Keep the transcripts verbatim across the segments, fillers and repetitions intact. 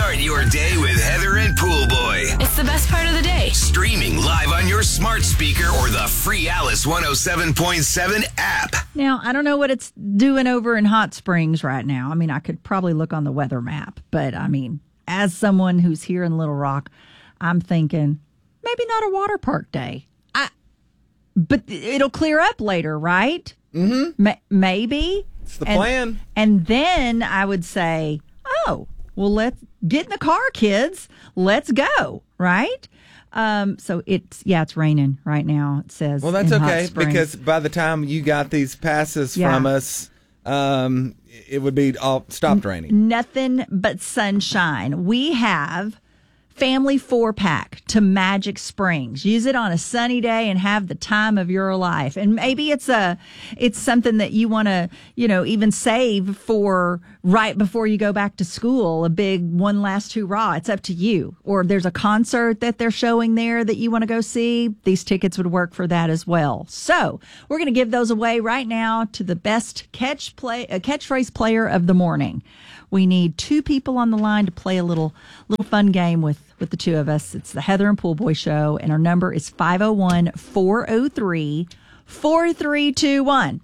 Start your day with Heather and Pool Boy. It's the best part of the day. Streaming live on your smart speaker or the free Alice one oh seven point seven app. Now, I don't know what it's doing over in Hot Springs right now. I mean, I could probably look on the weather map, but I mean, as someone who's here in Little Rock, I'm thinking maybe not a water park day. I, but it'll clear up later, right? Mm-hmm. Ma- maybe. It's the and, plan. And then I would say, oh, well, let's get in the car, kids. Let's go, right? Um, so it's, yeah, it's raining right now, it says. Well, that's in Hot okay, Springs. because by the time you got these passes Yeah. from us, um, it would be all stopped raining. Nothing but sunshine. We have family four pack to Magic Springs. Use it on a sunny day and have the time of your life. And maybe it's a, it's something that you want to, you know, even save for right before you go back to school. A big one last hurrah. It's up to you. Or there's a concert that they're showing there that you want to go see. These tickets would work for that as well. So we're going to give those away right now to the best catch play, uh, catchphrase player of the morning. We need two people on the line to play a little little fun game with, with the two of us. It's the Heather and Pool Boy Show, and our number is five oh one, four oh three, four three two one.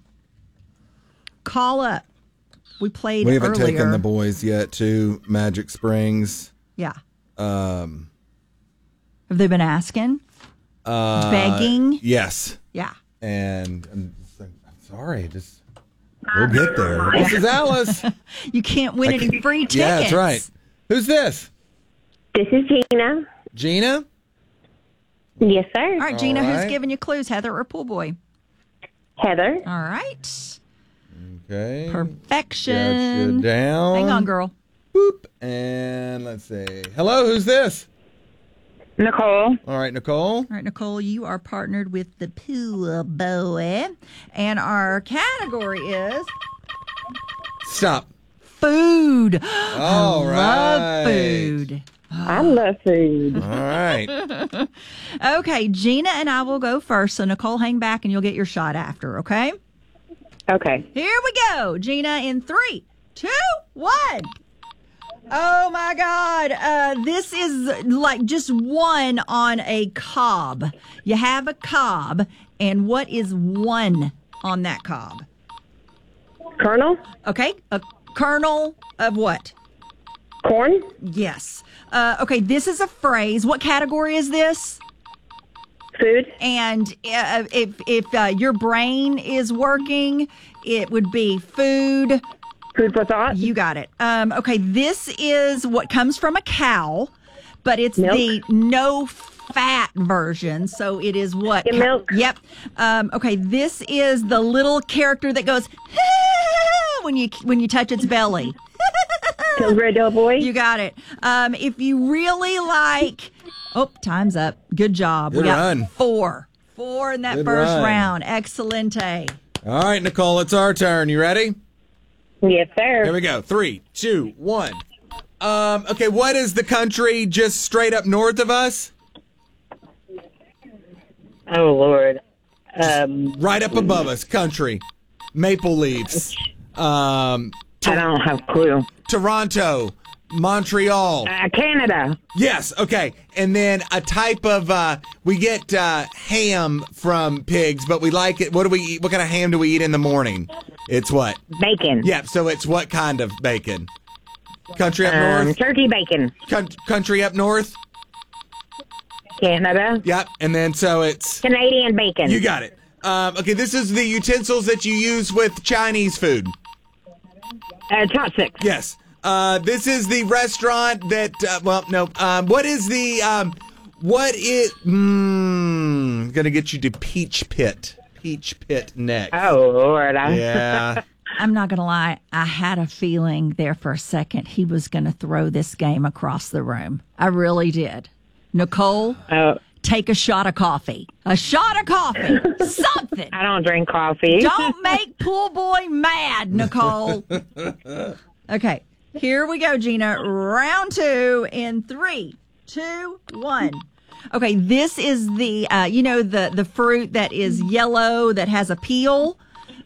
Call up. We played We haven't earlier. taken the boys yet to Magic Springs. Yeah. Um, Have they been asking? uh, Begging? Yes. Yeah. And I'm, just like, I'm sorry, just we'll get there. This is Alice. You can't win I any can- free tickets. Yeah, that's right. Who's this? This is Gina. Gina? Yes, sir. All right, Gina, All who's right. giving you clues, Heather or Pool Boy? Heather. All right. Okay. Perfection. Gotcha down. Hang on, girl. Boop. And let's see. Hello, who's this? Nicole. All right, Nicole. All right, Nicole, you are partnered with the Pool Boy, and our category is Stop. food. All I right. love food. I love food. All right. Okay, Gina and I will go first, so Nicole, hang back, and you'll get your shot after, okay? Okay. Here we go, Gina, in three, two, one. Oh, my God. Uh, this is like just one on a cob. You have a cob, and what is one on that cob? Colonel. Okay, a kernel of what? Corn. Yes. Uh, okay, this is a phrase. What category is this? Food. And uh, if if uh, your brain is working, it would be food. Food for thought. You got it. Um, okay, this is what comes from a cow, but it's Milk? the no fat version. So it is what? Skim milk? Yep. Um, okay, this is the little character that goes when you when you touch its belly. Pillsbury Doughboy. You got it. Um, if you really like, oh, time's up. Good job. Good we got run. four, four in that Good first run. round. Excelente. All right, Nicole, it's our turn. You ready? Yes, sir. Here we go. Three, two, one. Um, okay, what is the country just straight up north of us? Oh, Lord. Um, Right up above us, country. Maple leaves. Um, I don't have a clue. Toronto. Montreal. Uh, Canada. Yes, okay. And then a type of, uh, we get uh, ham from pigs, but we like it. What do we eat? What kind of ham do we eat in the morning? It's what? Bacon. Yeah, so it's what kind of bacon? Country up Um, north? turkey bacon. Coun- country up north? Canada. Yep, and then so it's... Canadian bacon. You got it. Um, okay, this is the utensils that you use with Chinese food. Uh, chopsticks. Yes. Uh, this is the restaurant that, uh, well, no. Um, what is the, um, what is, mmm, gonna get you to Peach Pit. Peach Pit next. Oh, Lord. I, Yeah. I'm not going to lie. I had a feeling there for a second he was going to throw this game across the room. I really did. Nicole, oh, take a shot of coffee. A shot of coffee. Something. I don't drink coffee. Don't make Pool Boy mad, Nicole. Okay, here we go, Gina. Round two in three, two, one. Okay, this is the, uh, you know, the, the fruit that is yellow that has a peel.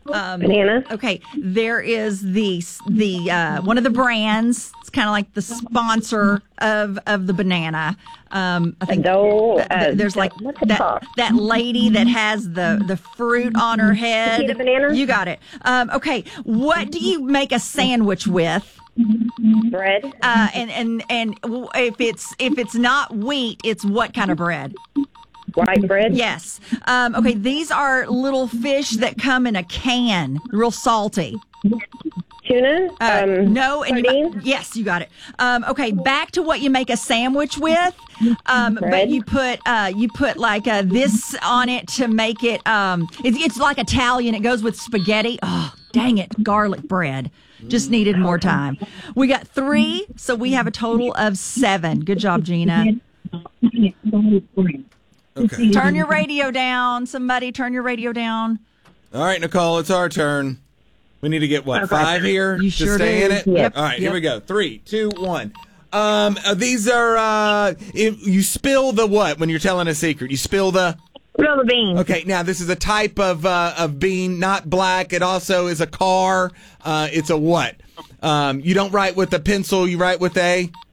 Banana. Okay, there is the the uh, one of the brands. It's kind of like the sponsor of of the banana. Um, I think Doe, th- th- uh, there's like what's it that called? that lady that has the the fruit on her head. Chiquita banana? You got it. Um, okay, what do you make a sandwich with? Bread. Uh, and and and w- if it's if it's not wheat, it's what kind of bread? White bread. Yes. Um, okay, these are little fish that come in a can, real salty. Tuna. Uh, um, no, and you, sardines. yes, you got it. Um, okay, back to what you make a sandwich with. Um, but Bread. you put uh, you put like uh, this on it to make it. Um, it's, it's like Italian. It goes with spaghetti. Oh, dang it, garlic bread. Just needed more time. We got three, so we have a total of seven. Good job, Gina. Okay. Turn your radio down. Somebody turn your radio down. All right, Nicole, it's our turn. We need to get what, Okay. five here You to sure stay do. in it? Yep. All right, here Yep. we go. Three, two, one. Um, uh, these are uh, if you spill the what when you're telling a secret? You spill the. Spill the beans. Okay, now this is a type of uh, of bean, not black. It also is a car. Uh, it's a what? Um, you don't write with a pencil. You write with a.